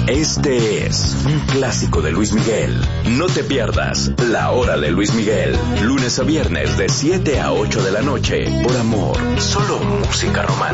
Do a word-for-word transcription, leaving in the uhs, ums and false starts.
Este es un clásico de Luis Miguel. No te pierdas La Hora de Luis Miguel, lunes a viernes de siete a ocho de la noche, por Amor, solo música romántica.